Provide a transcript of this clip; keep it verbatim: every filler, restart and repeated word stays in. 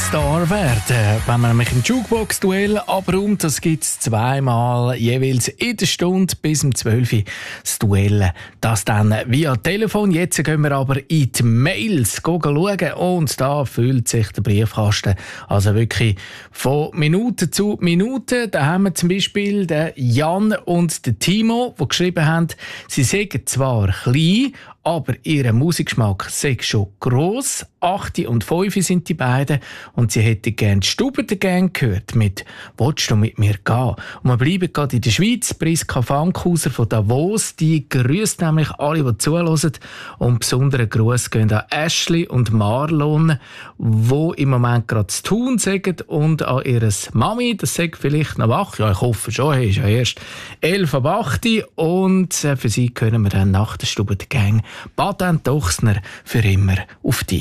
Star werden. Wenn man nämlich im Jukebox-Duell abräumt, das gibt es zweimal jeweils in der Stunde bis um zwölf Uhr das Duell. Das dann via Telefon. Jetzt gehen wir aber in die Mails schauen und da füllt sich der Briefkasten. Also wirklich von Minute zu Minute. Da haben wir zum Beispiel den Jan und den Timo, die geschrieben haben, sie seien zwar klein, aber ihr Musikgeschmack sei schon gross. acht und fünf sind die beiden und sie hätten gerne die Stubentergang gehört mit «Willst du mit mir gehen?» Und wir bleiben gerade in der Schweiz. Priska Fankhauser von Davos, die grüßt nämlich alle, die zuhören. Und besonderen Gruß gehen an Ashley und Marlon, die im Moment gerade zu tun sind, und an ihre Mami, das sagt vielleicht noch wach. Ja, ich hoffe schon, er ist ja erst elf ab acht. Und für sie können wir dann nach der Stubentergang Baden Dochsner für immer auf die